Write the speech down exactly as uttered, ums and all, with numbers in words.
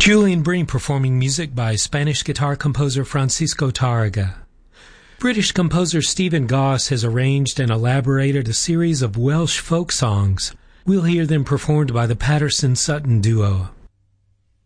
Julian Bream performing music by Spanish guitar composer Francisco Tárrega. British composer Stephen Goss has arranged and elaborated a series of Welsh folk songs. We'll hear them performed by the Patterson-Sutton duo.